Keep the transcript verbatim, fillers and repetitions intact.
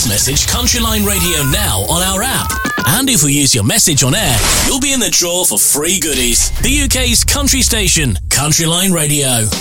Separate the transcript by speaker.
Speaker 1: voice message Countryline Radio now on our app. And if we use your message on air, you'll be in the draw for free goodies. The U K's country station, Countryline Radio.